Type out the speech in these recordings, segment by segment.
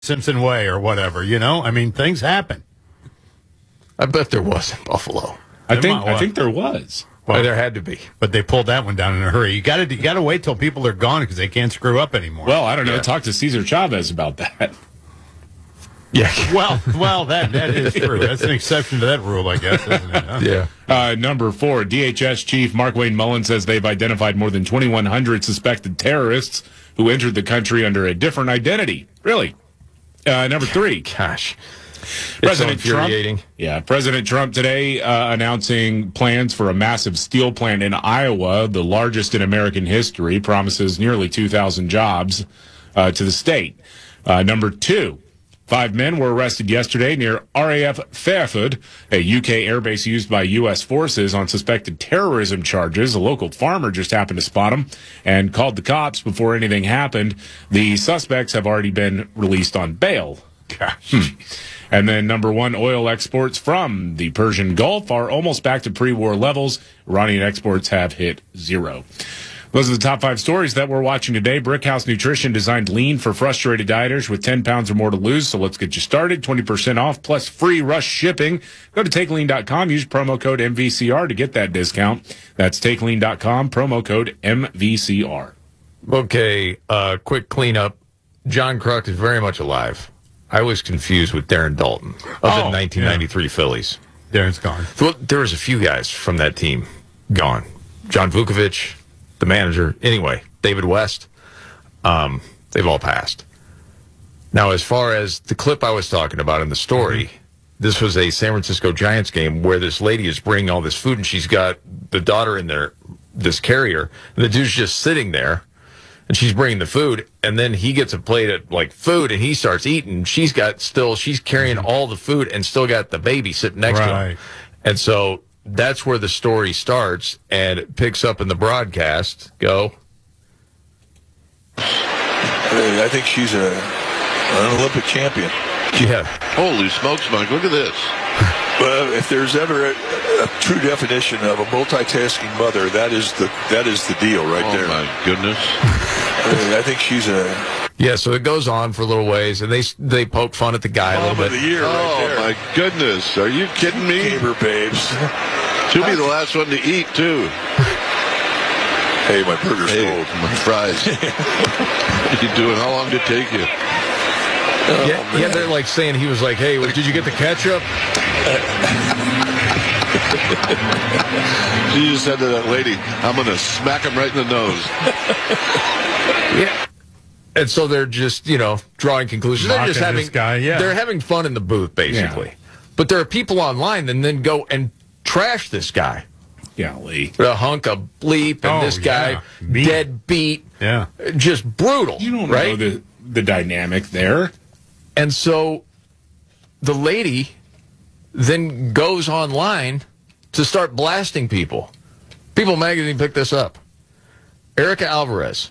Simpson Way or whatever, I mean, things happen. I bet there was in Buffalo. I think there was. Well, there had to be. But they pulled that one down in a hurry. You got to wait till people are gone because they can't screw up anymore. Well, I don't know. Talk to Cesar Chavez about that. Yeah. Well, that is true. That's an exception to that rule, I guess, isn't it? Huh? Yeah. Number 4, DHS Chief Markwayne Mullin says they've identified more than 2,100 suspected terrorists who entered the country under a different identity. Really? Number 3. Gosh. President Trump today announcing plans for a massive steel plant in Iowa, the largest in American history, promises nearly 2,000 jobs to the state. Number 2, 5 men were arrested yesterday near RAF Fairford, a UK airbase used by U.S. forces on suspected terrorism charges. A local farmer just happened to spot them and called the cops before anything happened. The suspects have already been released on bail. Gosh. And then number 1, oil exports from the Persian Gulf are almost back to pre-war levels. Iranian exports have hit 0. Those are the top 5 stories that we're watching today. Brickhouse Nutrition designed lean for frustrated dieters with 10 pounds or more to lose. So let's get you started. 20% off plus free rush shipping. Go to TakeLean.com. Use promo code MVCR to get that discount. That's TakeLean.com. Promo code MVCR. Okay, quick cleanup. John Kruk is very much alive. I was confused with Darren Dalton of the 1993 Phillies. Darren's gone. Well, there was a few guys from that team gone. John Vukovich, the manager. Anyway, David West. They've all passed. Now, as far as the clip I was talking about in the story, this was a San Francisco Giants game where this lady is bringing all this food, and she's got the daughter in there, this carrier, and the dude's just sitting there. And she's bringing the food, and then he gets a plate of food, and he starts eating. She's carrying all the food and still got the baby sitting next to him. And so that's where the story starts, and it picks up in the broadcast. Go. I think she's an Olympic champion. Yeah. Holy smokes, Mike! Look at this. Well, if there's ever a true definition of a multitasking mother, that is the deal right there. Oh my goodness! I think she's a. Yeah, so it goes on for a little ways, and they poke fun at the guy a little bit. Of the year right there. My goodness! Are you kidding me? Gamer babes. She'll be the last one to eat too. Hey, my burger's cold. My fries. What are you doing? How long did it take you? Yeah, they're saying he was hey, did you get the ketchup? She just said to that lady, I'm going to smack him right in the nose. Yeah. And so they're just, drawing conclusions. They're just having they're having fun in the booth, basically. Yeah. But there are people online and then go and trash this guy. Yeah, Lee. A hunk of bleep, and this guy, deadbeat. Yeah. Just brutal. You don't right? know the dynamic there. And so the lady then goes online to start blasting people. People Magazine picked this up. Erica Alvarez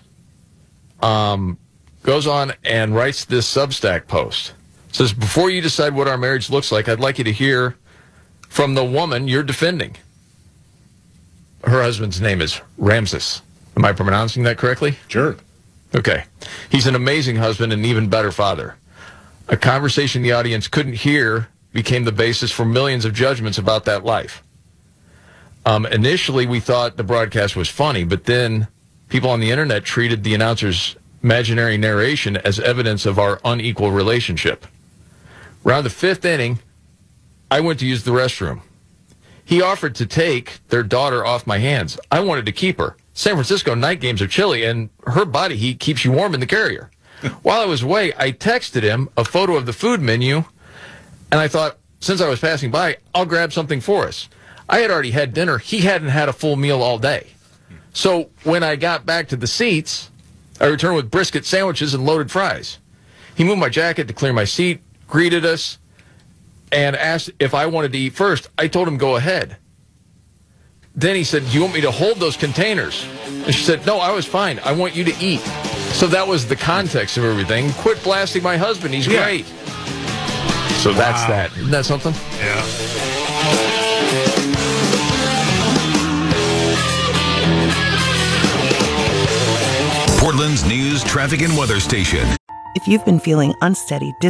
goes on and writes this Substack post. Says, before you decide what our marriage looks like, I'd like you to hear from the woman you're defending. Her husband's name is Ramses. Am I pronouncing that correctly? Sure. Okay. He's an amazing husband and an even better father. A conversation the audience couldn't hear became the basis for millions of judgments about that life. Initially, we thought the broadcast was funny, but then people on the internet treated the announcer's imaginary narration as evidence of our unequal relationship. Around the 5th inning, I went to use the restroom. He offered to take their daughter off my hands. I wanted to keep her. San Francisco night games are chilly, and her body heat keeps you warm in the carrier. While I was away, I texted him a photo of the food menu, and I thought, since I was passing by, I'll grab something for us. I had already had dinner. He hadn't had a full meal all day. So when I got back to the seats, I returned with brisket sandwiches and loaded fries. He moved my jacket to clear my seat, greeted us, and asked if I wanted to eat first. I told him, go ahead. Then he said, do you want me to hold those containers? And she said, no, I was fine. I want you to eat. So that was the context of everything. Quit blasting my husband. He's great. So that's that. Isn't that something? Yeah. Portland's news, traffic, and weather station. If you've been feeling unsteady,